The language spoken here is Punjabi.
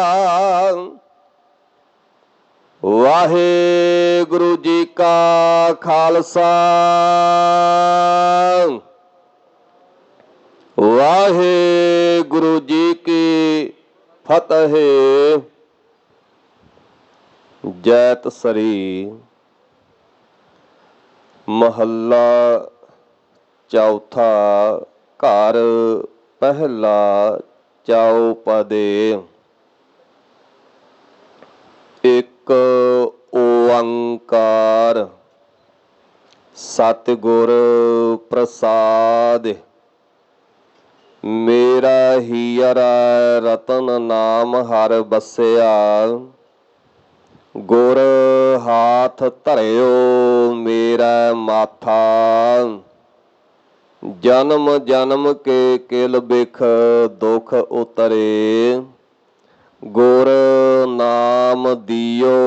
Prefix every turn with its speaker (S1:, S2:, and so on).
S1: ਵਾਹਿਗੁਰੂ ਜੀ ਕਾ ਖਾਲਸਾ ਵਾਹਿਗੁਰੂ ਜੀ ਕੀ ਫਤਿਹ। ਜੈਤ ਸਰੀ ਮਹੱਲਾ ਚੌਥਾ। ਘਰ ਪਹਿਲਾ ਚੌਪਦੇ। ਇੱਕ ਓੰਕਾਰ ਸਤਿਗੁਰ ਪ੍ਰਸਾਦਿ। ਮੇਰਾ ਹੀਰਾ ਰਤਨ ਨਾਮ ਹਰਿ ਵਸਿਆ। ਗੁਰ ਹਾਥ ਧਰਿਓ ਮੇਰਾ ਮਾਥਾ। ਜਨਮ ਜਨਮ ਕੇ ਕਿਲ ਬਿਖ ਦੁਖ ਉਤਰੇ। ਗੁਰ ਨਾਮ ਦਿਓ